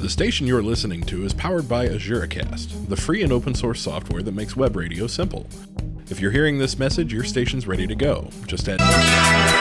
The station you're listening to is powered by AzureCast, the free and open source software that makes web radio simple. If you're hearing this message, your station's ready to go. Just head